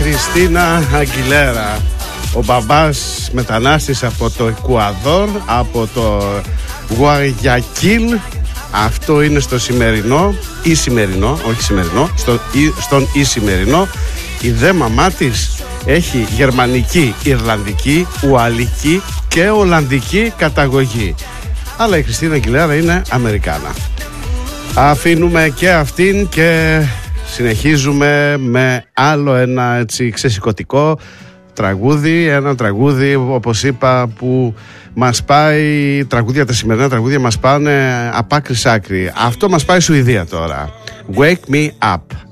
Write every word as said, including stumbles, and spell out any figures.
Κριστίνα Αγγιλέρα. Ο μπαμπάς μετανάστης από το Εκουαδόρ, από το Γουαγιακίλ. Αυτό είναι στο σημερινό ή σημερινό, όχι σημερινό, στο, στον Ισημερινό. Η δε μαμά της έχει γερμανική, ιρλανδική, ουαλική και ολλανδική καταγωγή. Αλλά η Κριστίνα Αγγιλέρα είναι Αμερικάνα. Αφήνουμε και αυτήν και συνεχίζουμε με άλλο ένα έτσι ξεσηκωτικό τραγούδι. Ένα τραγούδι, όπως είπα, που μας πάει, τραγούδια, τα σημερινά τραγούδια μας πάνε απ' άκρη σ' άκρη. Αυτό μας πάει Σουηδία τώρα. Wake me up.